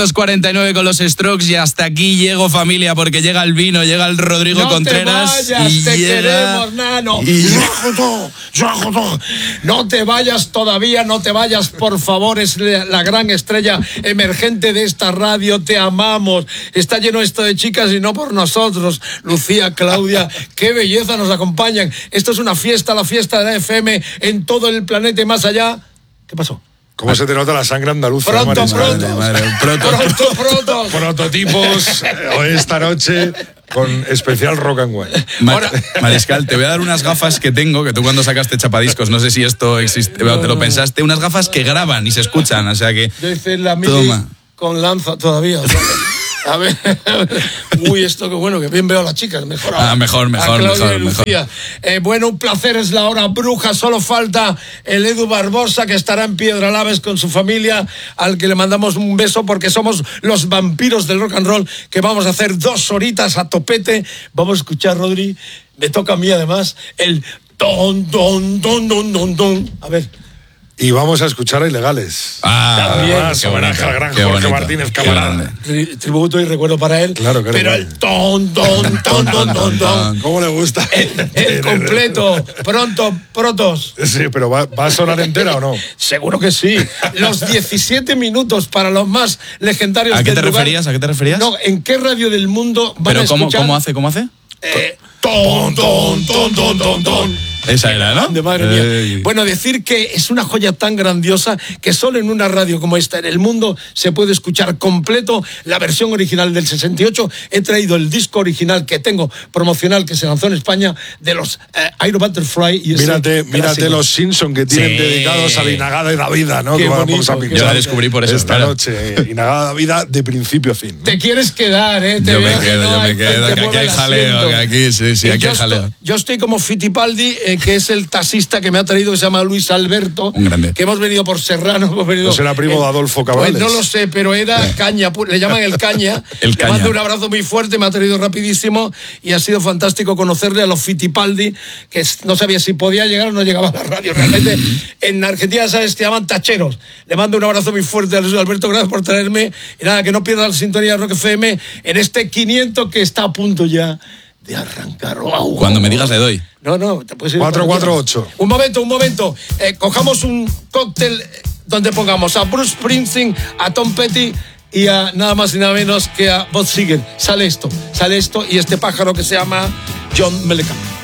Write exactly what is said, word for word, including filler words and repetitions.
cuarenta y nueve con los Strokes y hasta aquí llego, familia, porque llega el vino, llega el Rodrigo no Contreras. Te vayas, y te llega... queremos, nano. Y... No te vayas todavía, no te vayas, por favor. Es la gran estrella emergente de esta radio. Te amamos. Está lleno esto de chicas y no por nosotros. Lucía, Claudia, qué belleza nos acompañan. Esto es una fiesta, la fiesta de la F M en todo el planeta y más allá. ¿Qué pasó? ¿Cómo se te nota la sangre andaluza? Pronto, Mariscal? pronto, madre, madre, pronto, pronto, pronto. Prototipos hoy esta noche con especial rock and roll. Mar- Mariscal, te voy a dar unas gafas que tengo, que tú cuando sacaste chapadiscos, no sé si esto existe, te lo pensaste, unas gafas que graban y se escuchan, o sea que... Yo hice la mili Toma. con lanza todavía. O sea, a ver, a ver. Uy, esto que bueno, que bien veo a las chicas, mejor. Ah, mejor, mejor, a Claudia mejor, y Lucía. Eh, bueno, un placer, es la hora bruja, solo falta el Edu Barbosa, que estará en Piedralaves con su familia, al que le mandamos un beso, porque somos los vampiros del rock and roll, que vamos a hacer dos horitas a topete. Vamos a escuchar, Rodri, me toca a mí además, el don, don, don, don, don, don. A ver. Y vamos a escuchar a Ilegales. Ah, También. Además, homenaje al gran qué Jorge bonito, Martínez qué Camarada. grande. Tri- tributo y recuerdo para él. Claro, que pero eres el ton, ton, ton, ton, ton, ton. ¿Cómo le gusta? El, el completo, pronto, protos. Sí, pero ¿va, ¿va a sonar entera o no? Seguro que sí. Los diecisiete minutos para los más legendarios ¿A qué del te lugar. referías? ¿A qué te referías? No, ¿en qué radio del mundo van Pero a ¿cómo, escuchar? ¿cómo hace? ¿Cómo hace? Eh, ton, ton, ton, ton, ton, ton. Esa era, ¿no? De madre mía. Eh, Bueno, decir que es una joya tan grandiosa que solo en una radio como esta en el mundo se puede escuchar completo la versión original del sesenta y ocho. He traído el disco original que tengo promocional que se lanzó en España de los eh, Aero Butterfly. Y ese Mírate, mírate clásico. los Simpson que tienen Sí. dedicados a la Inagada de la vida, ¿no? Qué Que vamos bonito, a qué pinchar Yo la descubrí por eso, esta claro. noche. Inagada de la vida de principio a fin, ¿no? Te quieres quedar, ¿eh? Te Yo me veo que quedo, no yo me hay- quedo, te que aquí mueve hay el jaleo, asiento. que aquí, sí, sí, Y aquí yo hay jaleo. estoy- Yo estoy como Fittipaldi, eh, que es el taxista que me ha traído, que se llama Luis Alberto. Un grande. Que hemos venido por Serrano. Hemos venido, ¿No será primo de Adolfo Cabrales? Pues no lo sé, pero era Caña, pu- le llaman el Caña. El Le Caña. mando un abrazo muy fuerte, me ha traído rapidísimo y ha sido fantástico conocerle a los Fittipaldi, que es- no sabía si podía llegar o no llegaba a la radio. Realmente en Argentina, ¿sabes? Te llaman tacheros. Le mando un abrazo muy fuerte a Luis Alberto, gracias por traerme. Y nada, que no pierdas la sintonía de Rock F M en este quinientos que está a punto ya de arrancar. ¡Wow! Cuando me digas le doy. No, no, te puedes ir. cuatro cuando cuatro quieras. ocho. Un momento, un momento. Eh, cojamos un cóctel eh, donde pongamos a Bruce Springsteen, a Tom Petty y a nada más y nada menos que a Bob Seger. Sale esto, sale esto y este pájaro que se llama John Mellencamp.